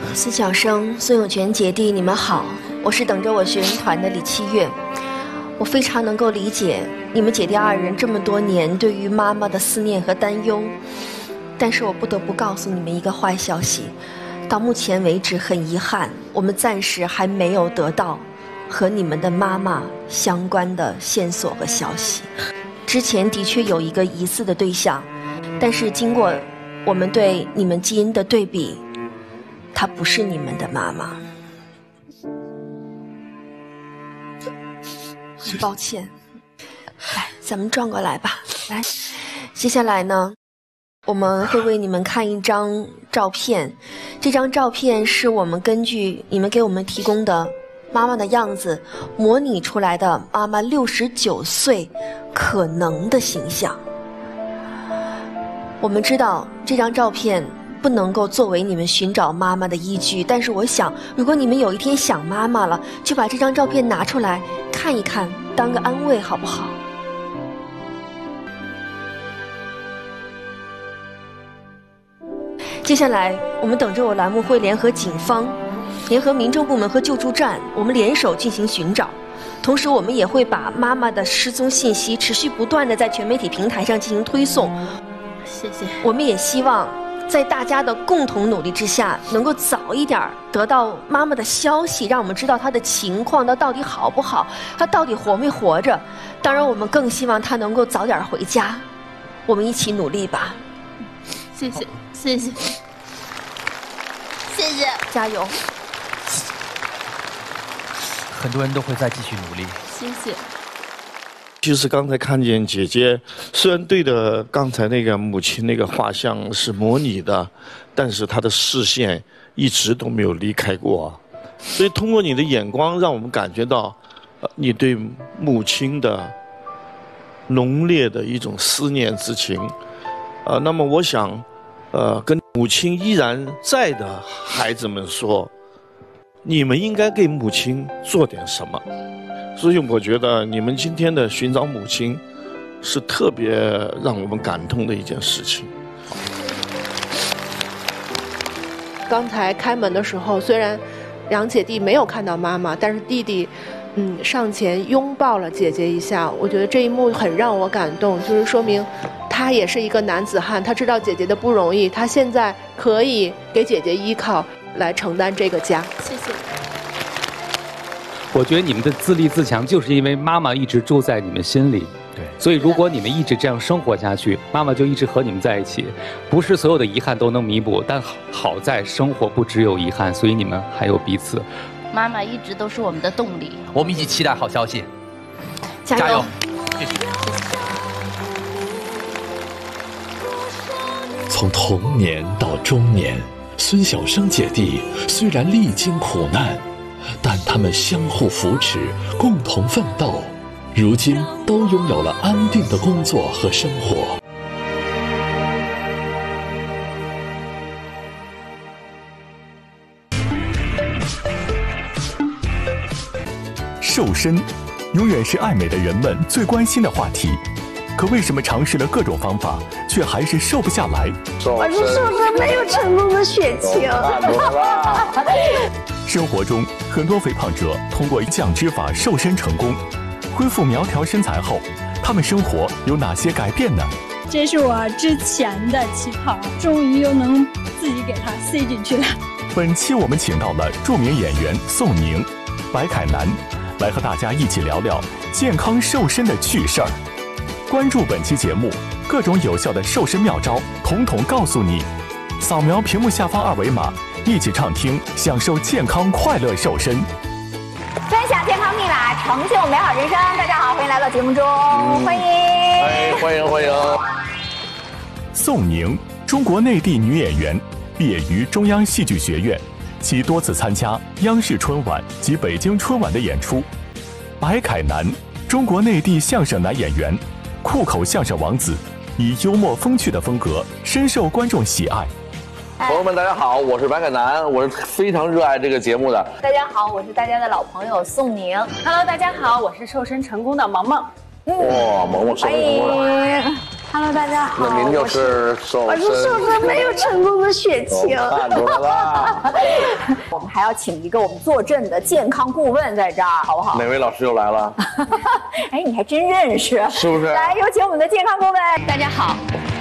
孙晓生、孙永全姐弟，你们好，我是等着我学人团的李七月。我非常能够理解你们姐弟二人这么多年对于妈妈的思念和担忧，但是我不得不告诉你们一个坏消息，到目前为止很遗憾，我们暂时还没有得到和你们的妈妈相关的线索和消息。之前的确有一个疑似的对象，但是经过我们对你们基因的对比，她不是你们的妈妈。很抱歉，来，咱们转过来吧。来，接下来呢，我们会为你们看一张照片。这张照片是我们根据你们给我们提供的妈妈的样子模拟出来的妈妈69岁可能的形象。我们知道这张照片不能够作为你们寻找妈妈的依据，但是我想，如果你们有一天想妈妈了，就把这张照片拿出来看一看，当个安慰，好不好？接下来，我们等着我栏目会联合警方、联合民政部门和救助站，我们联手进行寻找。同时，我们也会把妈妈的失踪信息持续不断地在全媒体平台上进行推送。 谢谢。 我们也希望在大家的共同努力之下，能够早一点得到妈妈的消息，让我们知道她的情况，她到底好不好，她到底活没活着。当然，我们更希望她能够早点回家。我们一起努力吧。 谢谢，谢谢，谢谢， 加油！ 很多人都会再继续努力。 谢谢。 就是刚才看见姐姐，虽然对的刚才那个母亲那个画像是模拟的，但是她的视线一直都没有离开过，所以通过你的眼光，让我们感觉到，你对母亲的浓烈的一种思念之情。那么我想，跟母亲依然在的孩子们说，你们应该给母亲做点什么。所以我觉得你们今天的寻找母亲是特别让我们感动的一件事情。 刚才开门的时候，虽然两姐弟没有看到妈妈，但是弟弟上前拥抱了姐姐一下，我觉得这一幕很让我感动，就是说明他也是一个男子汉，他知道姐姐的不容易，他现在可以给姐姐依靠来承担这个家。 谢谢。 我觉得你们的自立自强，就是因为妈妈一直住在你们心里。 对， 所以如果你们一直这样生活下去，妈妈就一直和你们在一起。不是所有的遗憾都能弥补，但好在生活不只有遗憾，所以你们还有彼此。 妈妈一直都是我们的动力。 我们一起期待好消息。 加油！ 从童年到中年，孙晓生姐弟虽然历经苦难，但他们相互扶持，共同奋斗，如今都拥有了安定的工作和生活。 瘦身永远是爱美的人们最关心的话题，可为什么尝试了各种方法，却还是瘦不下来？ 我是瘦身没有成功的血清。 生活中，很多肥胖者通过降脂法瘦身成功，恢复苗条身材后，他们生活有哪些改变呢？ 这是我之前的旗袍，终于又能自己给它塞进去了。 本期我们请到了著名演员宋宁、白凯南，来和大家一起聊聊健康瘦身的趣事儿。关注本期节目，各种有效的瘦身妙招，统统告诉你。扫描屏幕下方二维码，一起畅听，享受健康快乐瘦身， 分享健康秘码，成就美好人生。大家好，欢迎来到节目中，欢迎， 欢迎。 宋宁，中国内地女演员，毕业于中央戏剧学院，其多次参加央视春晚及北京春晚的演出。白凯南，中国内地相声男演员，酷口相声王子，以幽默风趣的风格深受观众喜爱。 朋友们，大家好，我是白凯南，我是非常热爱这个节目的。 大家好，我是大家的老朋友宋宁。 Hello， 大家好，我是瘦身成功的萌萌。 哇，萌萌瘦身成功了。 Hello， 大家好。 那您就是瘦身， 我是瘦身没有成功的血清。 看出来了。 我们还要请一个我们坐镇的健康顾问在这儿，好不好？ 哪位老师又来了？ 哎，你还真认识， 是不是？ 来，有请我们的健康顾问。大家好。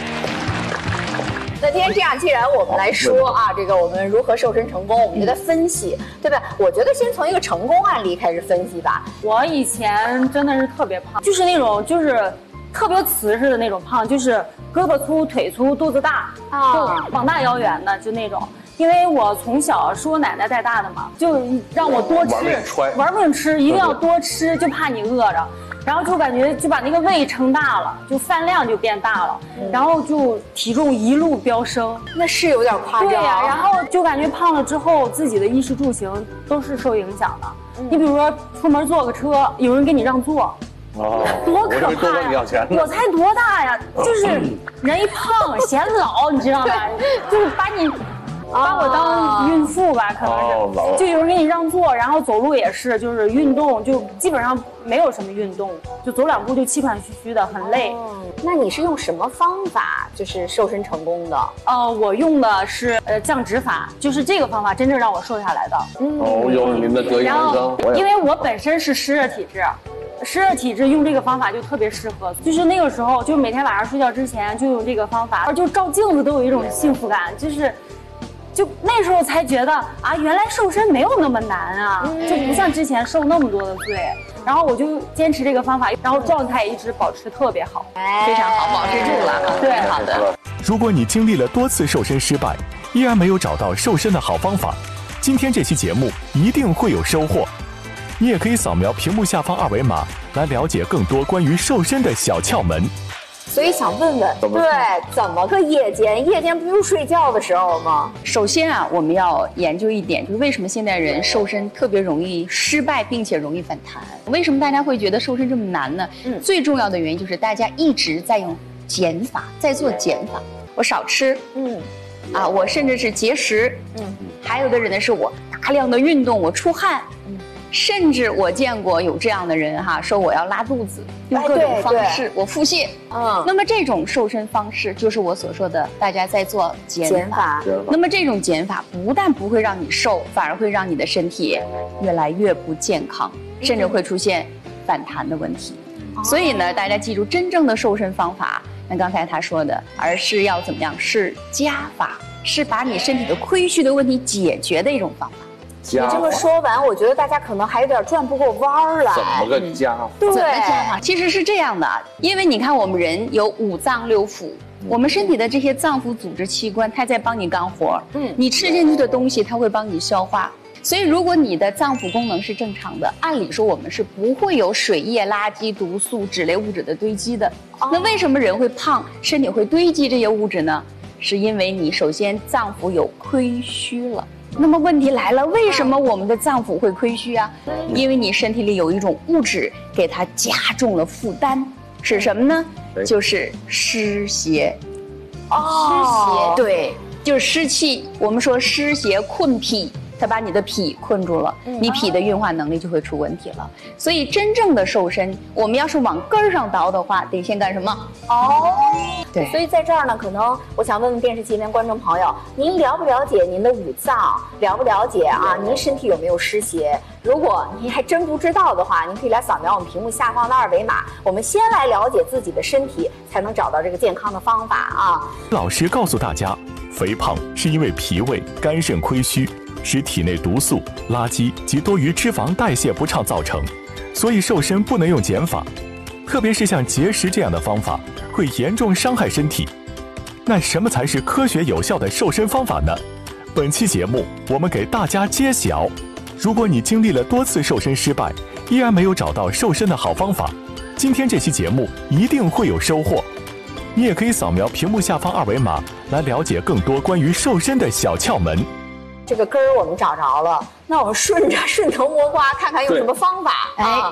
那今天这样，既然我们来说啊，这个我们如何瘦身成功，我们就在分析，对吧？我觉得先从一个成功案例开始分析吧。 我以前真的是特别胖，就是那种特别瓷实的那种胖，就是胳膊粗、腿粗、肚子大，就膀大腰圆的，就那种。因为我从小是我奶奶带大的嘛，就让我多吃，玩命吃，一定要多吃，就怕你饿着。然后就感觉就把那个胃撑大了，就饭量就变大了，然后就体重一路飙升， 那是有点夸张。 对呀，然后就感觉胖了之后，自己的衣食住行都是受影响的。你比如说出门坐个车，有人给你让座，多可怕呀！我才多大呀？就是人一胖显老，你知道吗？就是把我当孕妇吧，可能是，就有人给你让座，然后走路也是，就是运动就基本上没有什么运动，就走2步就气喘吁吁的，很累。 那你是用什么方法就是瘦身成功的？ 我用的是降脂法，就是这个方法真正让我瘦下来的。 有您的得意门生。 因为我本身是湿热体质。湿热体质用这个方法就特别适合，就是那个时候，就每天晚上睡觉之前就用这个方法，就照镜子都有一种幸福感，就那时候才觉得啊，原来瘦身没有那么难啊，就不像之前受那么多的罪。然后我就坚持这个方法，然后状态一直保持特别好， 非常好，保持住了。 对，好的。 如果你经历了多次瘦身失败，依然没有找到瘦身的好方法，今天这期节目一定会有收获。你也可以扫描屏幕下方2维码来了解更多关于瘦身的小窍门。 所以想问问，怎么个夜间？夜间不用睡觉的时候吗？ 首先啊，我们要研究一点，就是为什么现代人瘦身特别容易失败，并且容易反弹？为什么大家会觉得瘦身这么难呢？最重要的原因就是大家一直在用减法，在做减法。我少吃，我甚至是节食，还有的人呢是我大量的运动，我出汗，甚至我见过有这样的人说我要拉肚子，用各种方式我腹泻。那么这种瘦身方式就是我所说的大家在做减法。那么这种减法不但不会让你瘦，反而会让你的身体越来越不健康，甚至会出现反弹的问题。所以呢，大家记住，真正的瘦身方法，那刚才他说的，而是要怎么样？是加法，是把你身体的亏虚的问题解决的一种方法。 你这么说完，我觉得大家可能还有点转不过弯儿来。 怎么个加法？ 怎么加法？其实是这样的，因为你看我们人有5脏6腑，我们身体的这些脏腑组织器官，它在帮你干活。你吃进去的东西，它会帮你消化。所以如果你的脏腑功能是正常的，按理说我们是不会有水液、垃圾、毒素、脂类物质的堆积的。那为什么人会胖，身体会堆积这些物质呢？是因为你首先脏腑有亏虚了。那么问题来了，为什么我们的脏腑会亏虚啊？因为你身体里有一种物质给它加重了负担，是什么呢？就是湿邪。湿邪，对，就是湿气。我们说湿邪困脾，它把你的脾困住了，你脾的运化能力就会出问题了。所以真正的瘦身，我们要是往根儿上倒的话，得先干什么？对。 所以在这儿呢，可能我想问问电视机前观众朋友，您了不了解您的5脏？了不了解您身体有没有湿邪？如果您还真不知道的话，您可以来扫描我们屏幕下方的2维码。我们先来了解自己的身体，才能找到这个健康的方法老师告诉大家，肥胖是因为脾胃、肝肾亏虚，使体内毒素、垃圾及多余脂肪代谢不畅造成，所以瘦身不能用减法，特别是像节食这样的方法会严重伤害身体。那什么才是科学有效的瘦身方法呢？本期节目我们给大家揭晓。如果你经历了多次瘦身失败，依然没有找到瘦身的好方法，今天这期节目一定会有收获。你也可以扫描屏幕下方2维码来了解更多关于瘦身的小窍门。 这个根儿我们找着了，那我们顺藤摸瓜，看看用什么方法